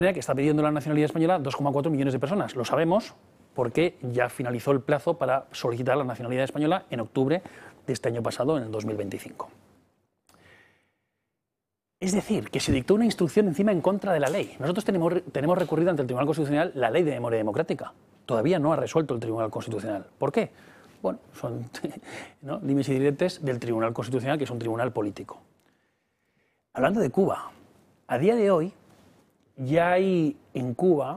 que está pidiendo la nacionalidad española 2,4 millones de personas. Lo sabemos porque ya finalizó el plazo para solicitar la nacionalidad española en octubre de este año pasado, en el 2025. Es decir, que se dictó una instrucción encima en contra de la ley. Nosotros tenemos recurrido ante el Tribunal Constitucional la Ley de Memoria Democrática. Todavía no ha resuelto el Tribunal Constitucional. ¿Por qué? Bueno, son ¿no? dimes y diretes del Tribunal Constitucional, que es un tribunal político. Hablando de Cuba, a día de hoy ya hay en Cuba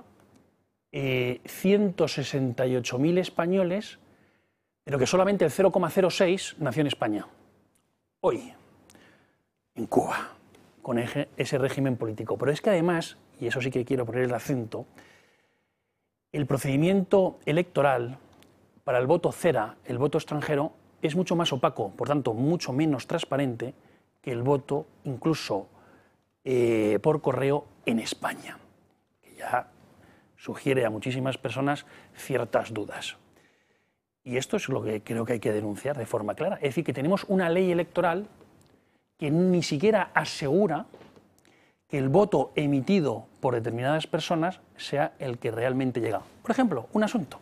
168.000 españoles, pero que solamente el 0,06 nació en España. Hoy, en Cuba, con ese régimen político. Pero es que además, y eso sí que quiero poner el acento, el procedimiento electoral para el voto cera, el voto extranjero, es mucho más opaco, por tanto, mucho menos transparente que el voto incluso por correo en España, que ya sugiere a muchísimas personas ciertas dudas. Y esto es lo que creo que hay que denunciar de forma clara. Es decir, que tenemos una ley electoral que ni siquiera asegura que el voto emitido por determinadas personas sea el que realmente llega. Por ejemplo, un asunto.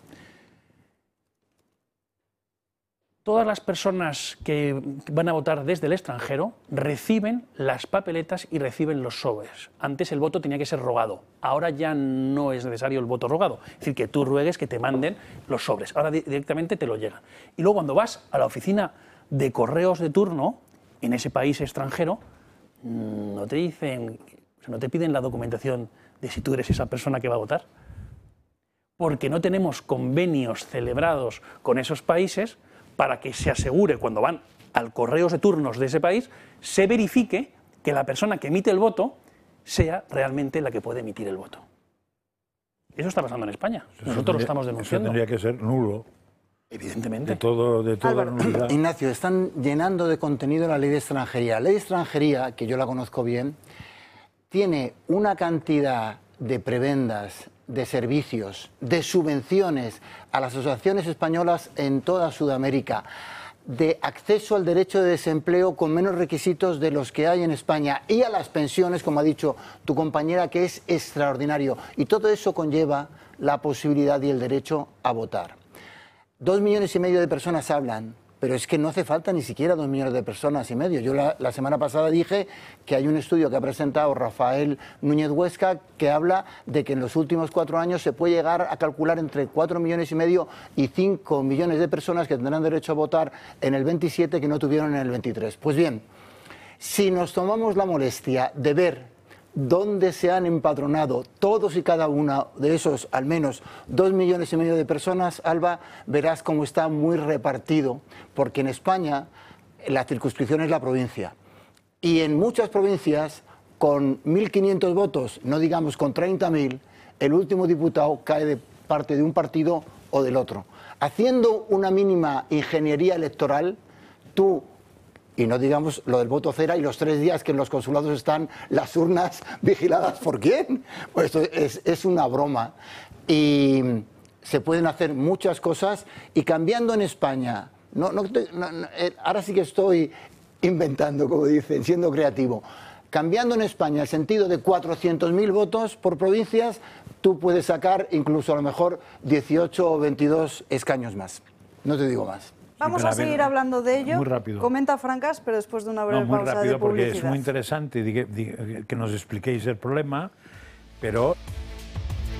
Todas las personas que van a votar desde el extranjero reciben las papeletas y reciben los sobres. Antes el voto tenía que ser rogado, ahora ya no es necesario el voto rogado, es decir, que tú ruegues que te manden los sobres, ahora directamente te lo llegan. Y luego cuando vas a la oficina de correos de turno, en ese país extranjero, no te dicen, no te piden la documentación de si tú eres esa persona que va a votar, porque no tenemos convenios celebrados con esos países para que se asegure, cuando van al correos de turnos de ese país, se verifique que la persona que emite el voto sea realmente la que puede emitir el voto. Eso está pasando en España. Nosotros lo estamos denunciando. Eso tendría que ser nulo. Evidentemente. De toda nulidad. Ignacio, están llenando de contenido la ley de extranjería. La ley de extranjería, que yo la conozco bien, tiene una cantidad de prebendas, de servicios, de subvenciones a las asociaciones españolas en toda Sudamérica, de acceso al derecho de desempleo con menos requisitos de los que hay en España y a las pensiones, como ha dicho tu compañera, que es extraordinario. Y todo eso conlleva la posibilidad y el derecho a votar. 2,5 millones de personas hablan, pero es que no hace falta ni siquiera 2,5 millones. Yo la semana pasada dije que hay un estudio que ha presentado Rafael Núñez Huesca que habla de que en los últimos 4 años se puede llegar a calcular entre 4,5 millones y 5 millones de personas que tendrán derecho a votar en el 27 que no tuvieron en el 23. Pues bien, si nos tomamos la molestia de ver dónde se han empadronado todos y cada uno de esos, al menos 2,5 millones de personas, Alba, verás cómo está muy repartido, porque en España la circunscripción es la provincia. Y en muchas provincias, con 1.500 votos, no digamos con 30.000, el último diputado cae de parte de un partido o del otro. Haciendo una mínima ingeniería electoral, tú, y no digamos lo del voto cera y los 3 días que en los consulados están las urnas vigiladas por quién. Pues esto es una broma. Y se pueden hacer muchas cosas y cambiando en España, ahora sí que estoy inventando, como dicen, siendo creativo. Cambiando en España el sentido de 400.000 votos por provincias, tú puedes sacar incluso a lo mejor 18 o 22 escaños más. No te digo más. Vamos a seguir hablando de ello. Muy rápido. Comenta Francas, pero después de una breve muy pausa rápido de publicidad. porque es muy interesante que nos expliquéis el problema, pero